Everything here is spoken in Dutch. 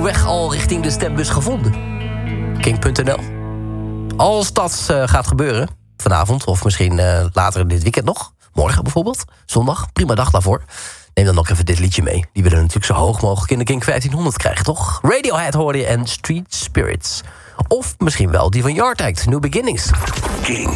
weg al richting de stembus gevonden? King.nl. Als dat gaat gebeuren, vanavond of misschien later dit weekend nog... morgen bijvoorbeeld, zondag, prima dag daarvoor... neem dan ook even dit liedje mee. Die willen natuurlijk zo hoog mogelijk in de King 1500 krijgen, toch? Radiohead hoorde je en Street Spirits. Of misschien wel die van Yard Act, New Beginnings. King.